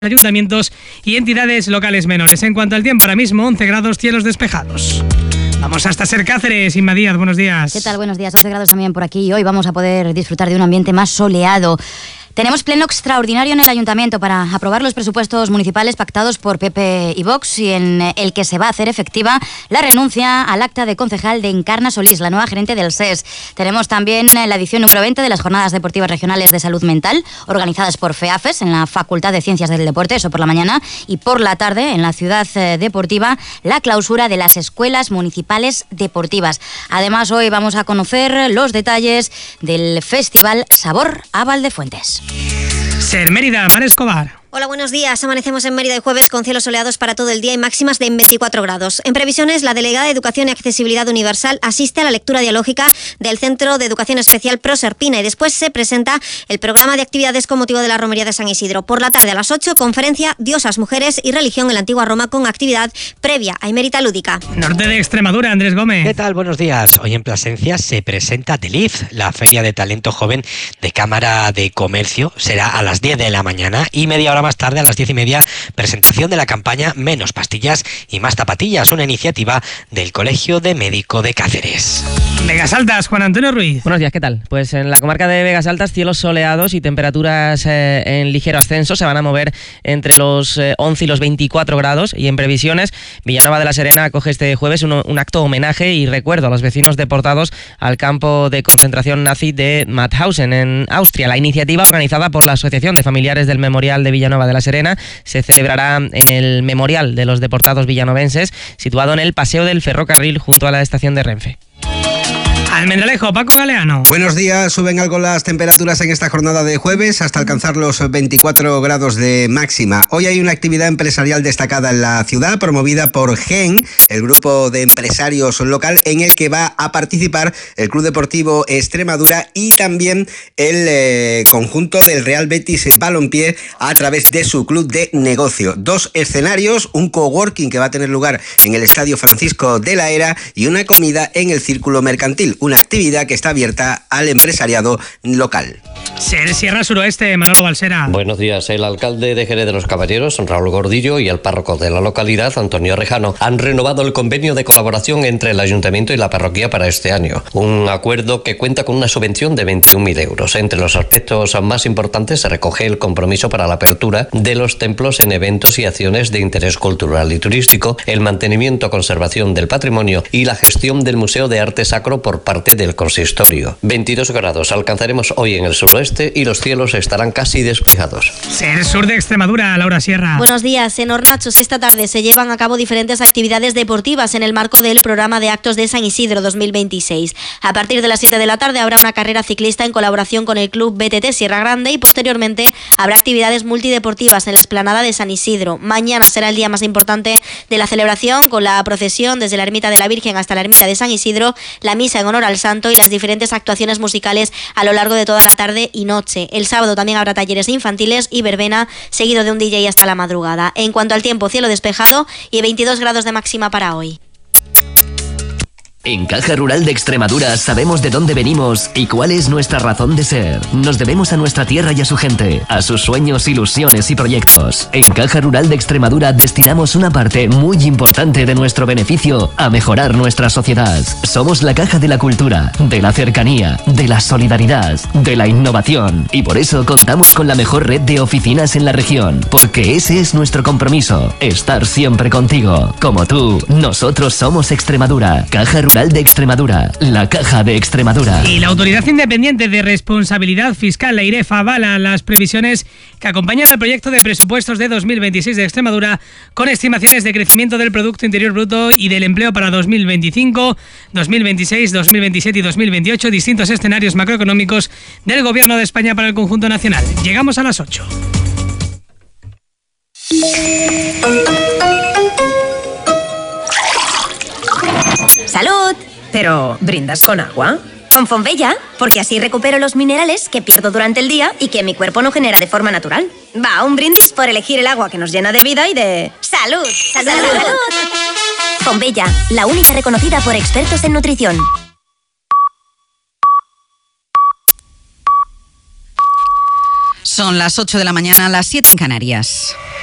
ayuntamientos y entidades locales menores. En cuanto al tiempo, ahora mismo 11 grados, cielos despejados. Vamos hasta Ser Cáceres. Inma Díaz, buenos días. ¿Qué tal? Buenos días. 11 grados también por aquí. Hoy vamos a poder disfrutar de un ambiente más soleado. Tenemos pleno extraordinario en el Ayuntamiento para aprobar los presupuestos municipales pactados por PP y Vox y en el que se va a hacer efectiva la renuncia al acta de concejal de Encarna Solís, la nueva gerente del SES. Tenemos también la edición número 20 de las Jornadas Deportivas Regionales de Salud Mental, organizadas por FEAFES en la Facultad de Ciencias del Deporte, eso por la mañana, y por la tarde en la Ciudad Deportiva, la clausura de las Escuelas Municipales Deportivas. Además, hoy vamos a conocer los detalles del Festival Sabor a Valdefuentes. Ser Mérida, Mar Escobar. Hola, buenos días. Amanecemos en Mérida el jueves con cielos soleados para todo el día y máximas de 24 grados. En previsiones, la delegada de Educación y Accesibilidad Universal asiste a la lectura dialógica del Centro de Educación Especial Proserpina y después se presenta el programa de actividades con motivo de la Romería de San Isidro. Por la tarde a las 8, conferencia Diosas, Mujeres y Religión en la Antigua Roma con actividad previa a Emérita Lúdica. Norte de Extremadura, Andrés Gómez. ¿Qué tal? Buenos días. Hoy en Plasencia se presenta TELIF, la Feria de Talento Joven de Cámara de Comercio. Será a las 10 de la mañana y media hora más tarde, a las 10:30, presentación de la campaña Menos pastillas y más zapatillas, una iniciativa del Colegio de Médico de Cáceres. Vegas Altas, Juan Antonio Ruiz. Buenos días, ¿qué tal? Pues en la comarca de Vegas Altas, cielos soleados y temperaturas en ligero ascenso, se van a mover entre los 11 y los 24 grados y en previsiones, Villanueva de la Serena acoge este jueves un acto homenaje y recuerdo a los vecinos deportados al campo de concentración nazi de Mauthausen en Austria. La iniciativa, organizada por la Asociación de Familiares del Memorial de Villanueva de la Serena, se celebrará en el Memorial de los Deportados Villanovenses, situado en el Paseo del Ferrocarril junto a la estación de Renfe. Almendralejo, Paco Galeano. Buenos días. Suben algo las temperaturas en esta jornada de jueves hasta alcanzar los 24 grados de máxima. Hoy hay una actividad empresarial destacada en la ciudad promovida por GEN, el grupo de empresarios local, en el que va a participar el Club Deportivo Extremadura y también el conjunto del Real Betis Balompié a través de su club de negocio. 2 escenarios, un coworking que va a tener lugar en el Estadio Francisco de la Era y una comida en el Círculo Mercantil. Una actividad que está abierta al empresariado local. Ser Sierra Suroeste, Manolo Balsera. Buenos días. El alcalde de Jerez de los Caballeros, Raúl Gordillo, y el párroco de la localidad, Antonio Rejano, han renovado el convenio de colaboración entre el ayuntamiento y la parroquia para este año. Un acuerdo que cuenta con una subvención de 21.000 euros. Entre los aspectos más importantes se recoge el compromiso para la apertura de los templos en eventos y acciones de interés cultural y turístico, el mantenimiento, conservación del patrimonio y la gestión del Museo de Arte Sacro por parte del consistorio. 22 grados alcanzaremos hoy en el suroeste y los cielos estarán casi despejados. Ser Sur de Extremadura, Laura Sierra. Buenos días. En Hornachos esta tarde se llevan a cabo diferentes actividades deportivas en el marco del programa de actos de San Isidro 2026. A partir de las 7 de la tarde habrá una carrera ciclista en colaboración con el Club BTT Sierra Grande y posteriormente habrá actividades multideportivas en la explanada de San Isidro. Mañana será el día más importante de la celebración, con la procesión desde la Ermita de la Virgen hasta la Ermita de San Isidro, la misa en honor al santo y las diferentes actuaciones musicales a lo largo de toda la tarde y noche. El sábado también habrá talleres infantiles y verbena, seguido de un DJ hasta la madrugada. En cuanto al tiempo, cielo despejado y 22 grados de máxima para hoy. En Caja Rural de Extremadura sabemos de dónde venimos y cuál es nuestra razón de ser. Nos debemos a nuestra tierra y a su gente, a sus sueños, ilusiones y proyectos. En Caja Rural de Extremadura destinamos una parte muy importante de nuestro beneficio a mejorar nuestra sociedad. Somos la caja de la cultura, de la cercanía, de la solidaridad, de la innovación. Y por eso contamos con la mejor red de oficinas en la región, porque ese es nuestro compromiso, estar siempre contigo. Como tú, nosotros somos Extremadura. Caja Rural de Extremadura, la caja de Extremadura. Y la Autoridad Independiente de Responsabilidad Fiscal, la IREF, avala las previsiones que acompañan al proyecto de presupuestos de 2026 de Extremadura, con estimaciones de crecimiento del Producto Interior Bruto y del empleo para 2025, 2026, 2027 y 2028, distintos escenarios macroeconómicos del Gobierno de España para el conjunto nacional. Llegamos a las 8. ¡Salud! ¿Pero brindas con agua? Con Fonbella, porque así recupero los minerales que pierdo durante el día y que mi cuerpo no genera de forma natural. Va, un brindis por elegir el agua que nos llena de vida y de... ¡Salud! ¡Salud! Fonbella, la única reconocida por expertos en nutrición. Son las 8 de la mañana, las 7 en Canarias.